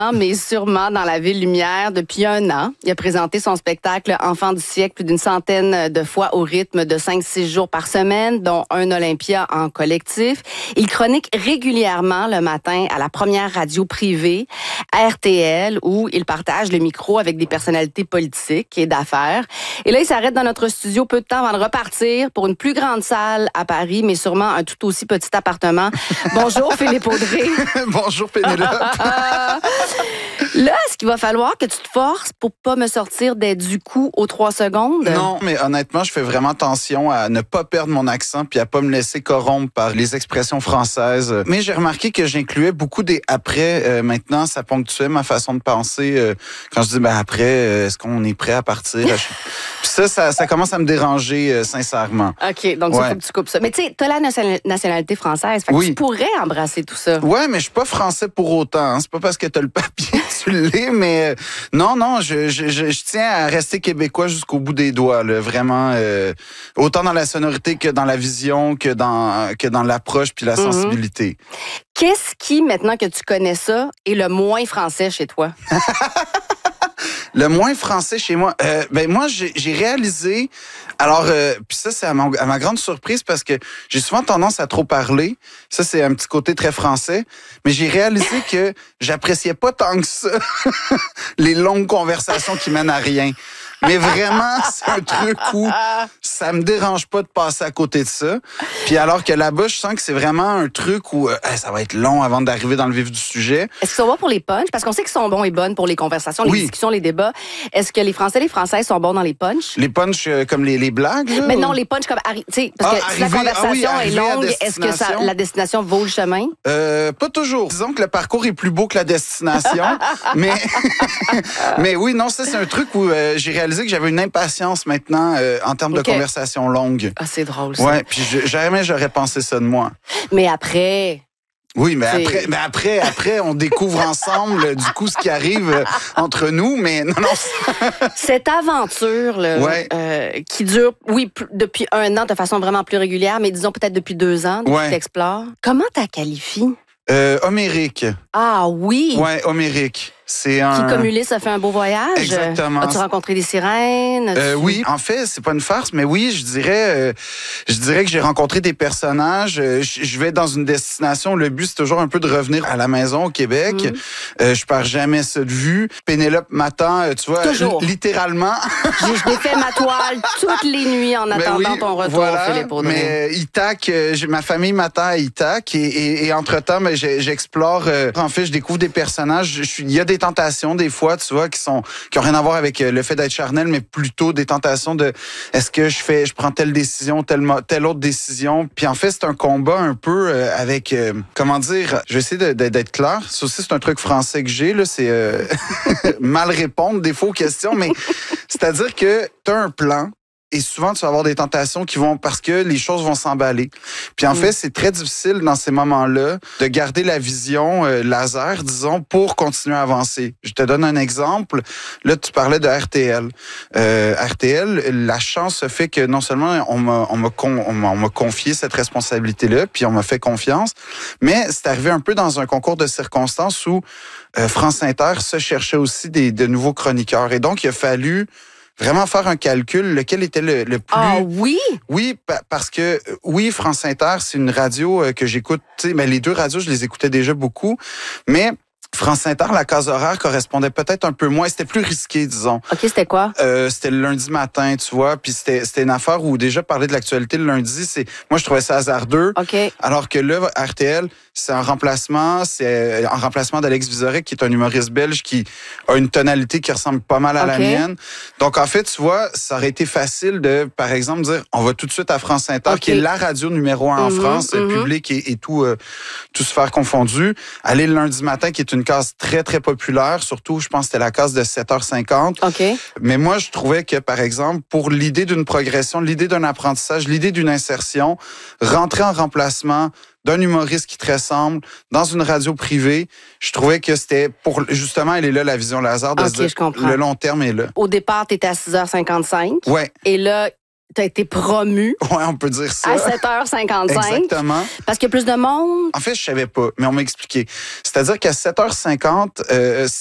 mais sûrement dans la Ville Lumière depuis 1 an. Il a présenté son spectacle Enfants du siècle plus d'une centaine de fois au rythme de 5-6 jours par semaine, dont un Olympia en collectif. Il chronique régulièrement le matin à la première radio privée, RTL, où il partage le micro avec des personnalités politiques et d'affaires. Et là, il s'arrête dans notre studio peu de temps avant de repartir pour une plus grande salle à Paris, mais sûrement un tout aussi petit appartement. Bonjour, Philippe Audrey. Bonjour, Pénélope. Là, est-ce qu'il va falloir que tu te forces pour pas me sortir des du coup aux 3 secondes? Non, mais honnêtement, je fais vraiment attention à ne pas perdre mon accent puis à pas me laisser corrompre par les expressions françaises. Mais j'ai remarqué que j'incluais beaucoup des après. Maintenant, ça ponctuait ma façon de penser. Quand je dis après, est-ce qu'on est prêt à partir? Puis ça commence à me déranger, sincèrement. OK, donc il faut que tu coupes ça. Mais tu sais, t'as la nationalité française, fait que tu pourrais embrasser tout ça. Ouais, mais je suis pas français pour autant. Hein. C'est pas parce que t'as le papier tu l'es, mais non, je tiens à rester québécois jusqu'au bout des doigts. Là, vraiment, autant dans la sonorité que dans la vision, que dans l'approche puis la sensibilité. Qu'est-ce qui, maintenant que tu connais ça, est le moins français chez toi? Le moins français chez moi, moi j'ai réalisé. Alors, puis ça c'est à ma grande surprise parce que j'ai souvent tendance à trop parler. Ça c'est un petit côté très français, mais j'ai réalisé que j'appréciais pas tant que ça les longues conversations qui mènent à rien. Mais vraiment, c'est un truc où ça me dérange pas de passer à côté de ça. Puis alors que là-bas, je sens que c'est vraiment un truc où ça va être long avant d'arriver dans le vif du sujet. Est-ce qu'ils sont bons pour les punchs? Parce qu'on sait qu'ils sont bons et bonnes pour les conversations, les discussions, les débats. Est-ce que les Français et les Françaises sont bons dans les punchs? Les punchs comme les blagues? Là, mais non, les punchs comme... Tu sais, parce que si la conversation est longue, est-ce que la destination vaut le chemin? Pas toujours. Disons que le parcours est plus beau que la destination. mais oui, non, ça c'est un truc où j'ai réalisé que j'avais une impatience maintenant en termes de conversation longue. Ah, c'est drôle, ça. Ouais, puis jamais j'aurais pensé ça de moi. Mais après... Oui, mais après, on découvre ensemble, du coup, ce qui arrive entre nous, mais non. Cette aventure, là, qui dure, depuis 1 an de façon vraiment plus régulière, mais disons peut-être depuis 2 ans, depuis que tu explores. Comment tu la qualifies? Homérique. Ah oui? Ouais, homérique. Qui, comme Ulysse, a fait un beau voyage. Exactement. As-tu rencontré des sirènes? Oui, en fait, c'est pas une farce, mais oui, je dirais que j'ai rencontré des personnages. Je vais dans une destination. Le but, c'est toujours un peu de revenir à la maison au Québec. Je perds jamais ça de vue. Pénélope m'attend, tu vois, littéralement. Je défais ma toile toutes les nuits en attendant ton retour, Philippe Audrey. Mais Ithac, ma famille m'attend à Ithac et entre-temps, j'explore. En fait, je découvre des personnages. Il y a des tentations des fois, tu vois, qui ont rien à voir avec le fait d'être charnel, mais plutôt des tentations de est-ce que je prends telle décision, telle autre décision. Puis en fait, c'est un combat un peu avec comment dire, je vais essayer d'être clair. Ça aussi, c'est un truc français que j'ai là, c'est mal répondre des fois aux questions, mais c'est-à-dire que tu as un plan. Et souvent, tu vas avoir des tentations qui vont parce que les choses vont s'emballer. Puis en fait, c'est très difficile dans ces moments-là de garder la vision laser, disons, pour continuer à avancer. Je te donne un exemple. Là, tu parlais de RTL. RTL, la chance fait que non seulement on m'a confié cette responsabilité-là, puis on m'a fait confiance, mais c'est arrivé un peu dans un concours de circonstances où France Inter se cherchait aussi de nouveaux chroniqueurs. Et donc, il a fallu vraiment faire un calcul, lequel était le plus... Ah oui? Oui, parce que, France Inter, c'est une radio que j'écoute, tu sais, mais les 2 radios, je les écoutais déjà beaucoup, mais France Inter, la case horaire correspondait peut-être un peu moins. C'était plus risqué, disons. OK, c'était quoi? C'était le lundi matin, tu vois. Puis c'était une affaire où déjà parler de l'actualité le lundi, moi, je trouvais ça hasardeux. OK. Alors que là, RTL, c'est un remplacement. C'est en remplacement d'Alex Vizorek, qui est un humoriste belge qui a une tonalité qui ressemble pas mal à la mienne. Donc, en fait, tu vois, ça aurait été facile de, par exemple, dire, on va tout de suite à France Inter, qui est la radio numéro 1 en France, public et tout sphère confondu. Aller le lundi matin, qui est une case très, très populaire. Surtout, je pense que c'était la case de 7h50. OK. Mais moi, je trouvais que, par exemple, pour l'idée d'une progression, l'idée d'un apprentissage, l'idée d'une insertion, rentrer en remplacement d'un humoriste qui te ressemble dans une radio privée, je trouvais que c'était pour, justement, elle est là, la vision laser, de se dire, le long terme est là. Au départ, tu étais à 6h55. Ouais. Et là, tu as été promu Ouais, on peut dire ça. à 7h55. Exactement. Parce qu'il y a plus de monde. En fait, je savais pas, mais on m'a expliqué. C'est-à-dire qu'à 7h50,